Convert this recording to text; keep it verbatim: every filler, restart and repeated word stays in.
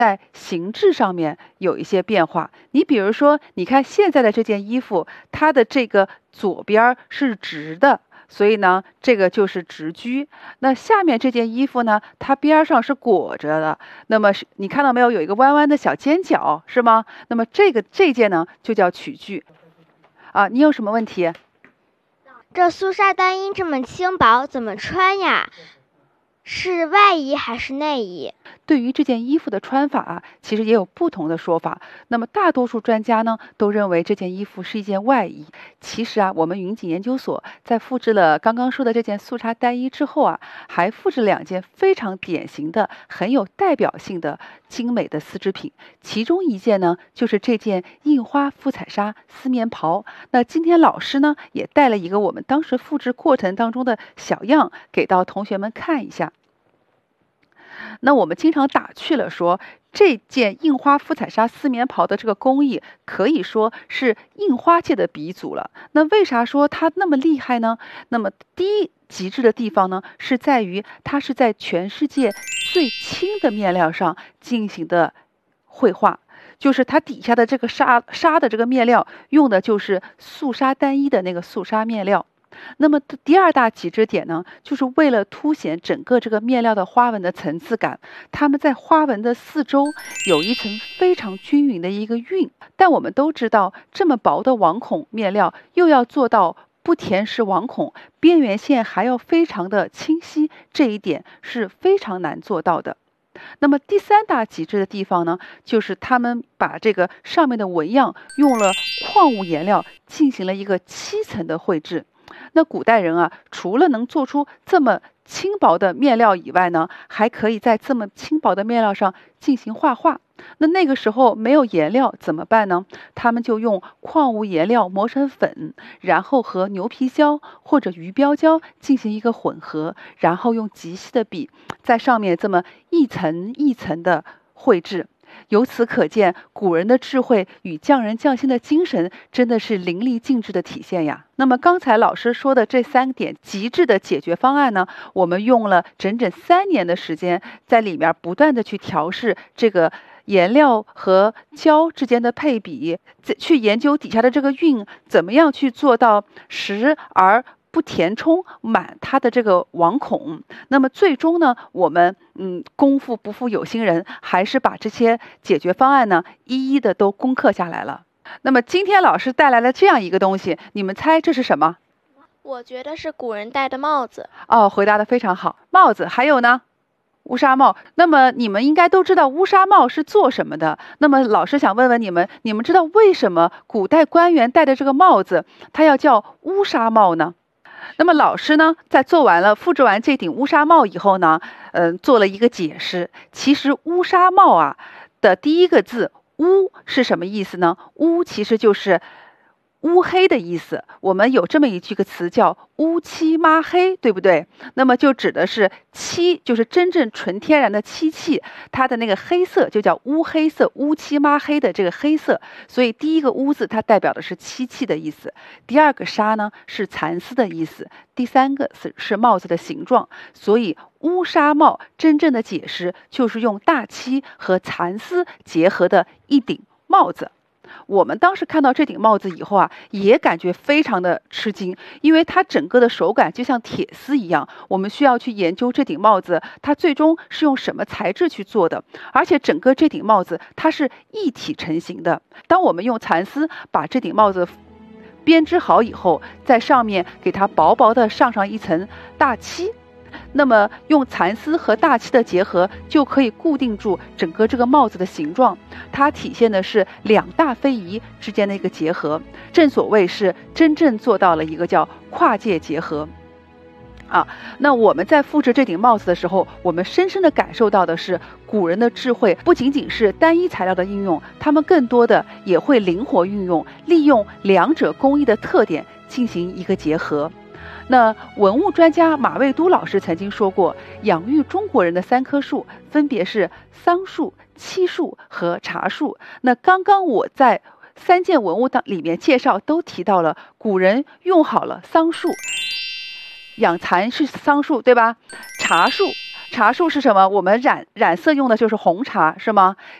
在形制上面有一些变化。你比如说，你看现在的这件衣服，它的这个左边是直的，所以呢，这个就是直裾。那下面这件衣服呢，它边上是裹着的，那么是你看到没有，有一个弯弯的小尖角，是吗？那么这个这件呢，就叫曲裾。啊，你有什么问题？ 这素纱单衣这么轻薄，怎么穿呀？是外衣还是内衣？ 对于这件衣服的穿法啊，其实也有不同的说法。那么大多数专家呢，都认为这件衣服是一件外衣。其实啊，我们云锦研究所在复制了刚刚说的这件素纱单衣之后啊，还复制两件非常典型的、很有代表性的精美的丝织品。其中一件呢，就是这件印花复彩纱丝棉袍。那今天老师呢，也带了一个我们当时复制过程当中的小样，给到同学们看一下。那我们经常打趣了说，这件印花复彩纱丝棉袍的这个工艺可以说是印花界的鼻祖了。那为啥说它那么厉害呢？那么第一极致的地方呢，是在于它是在全世界最轻的面料上进行的绘画，就是它底下的这个纱纱的这个面料用的就是素纱单衣的那个素纱面料。那么第二大极致点呢，就是为了凸显整个这个面料的花纹的层次感，它们在花纹的四周有一层非常均匀的一个晕。但我们都知道，这么薄的网孔面料又要做到不填实网孔，边缘线还要非常的清晰，这一点是非常难做到的。那么第三大极致的地方呢，就是他们把这个上面的纹样用了矿物颜料进行了一个七层的绘制。那古代人啊，除了能做出这么轻薄的面料以外呢，还可以在这么轻薄的面料上进行画画。那那个时候没有颜料怎么办呢？他们就用矿物颜料磨成粉，然后和牛皮胶或者鱼标胶进行一个混合，然后用极细的笔在上面这么一层一层的绘制。由此可见，古人的智慧与匠人匠心的精神真的是淋漓尽致的体现呀。那么刚才老师说的这三点极致的解决方案呢，我们用了整整三年的时间，在里面不断的去调试这个颜料和胶之间的配比，去研究底下的这个晕怎么样去做到实而不填充满它的这个网孔。那么最终呢，我们嗯功夫不负有心人，还是把这些解决方案呢一一的都攻克下来了。那么今天老师带来了这样一个东西，你们猜这是什么？ 我觉得是古人戴的帽子。 哦，回答的非常好，帽子。还有呢？乌纱帽。那么你们应该都知道乌纱帽是做什么的。那么老师想问问你们，你们知道为什么古代官员戴的这个帽子它要叫乌纱帽呢？那么老师呢，在做完了复制完这顶乌纱帽以后呢，嗯、呃，做了一个解释。其实乌纱帽啊的第一个字乌是什么意思呢？乌其实就是乌黑的意思。我们有这么一句个词叫乌漆抹黑，对不对？那么就指的是漆，就是真正纯天然的漆器，它的那个黑色就叫乌黑色，乌漆抹黑的这个黑色。所以第一个乌字它代表的是漆器的意思，第二个纱呢是蚕丝的意思，第三个是是帽子的形状。所以乌纱帽真正的解释就是用大漆和蚕丝结合的一顶帽子。我们当时看到这顶帽子以后啊，也感觉非常的吃惊，因为它整个的手感就像铁丝一样。我们需要去研究这顶帽子它最终是用什么材质去做的，而且整个这顶帽子它是一体成型的。当我们用蚕丝把这顶帽子编织好以后，在上面给它薄薄的上上一层大漆，那么用蚕丝和大漆的结合，就可以固定住整个这个帽子的形状。它体现的是两大非遗之间的一个结合，正所谓是真正做到了一个叫跨界结合。啊，那我们在复制这顶帽子的时候，我们深深地感受到的是古人的智慧，不仅仅是单一材料的应用，他们更多的也会灵活运用，利用两者工艺的特点进行一个结合。那文物专家马未都老师曾经说过，养育中国人的三棵树分别是桑树、漆树和茶树。那刚刚我在三件文物当里面介绍都提到了，古人用好了桑树，养蚕是桑树对吧？茶树茶树是什么？我们染染色用的就是红茶，是吗？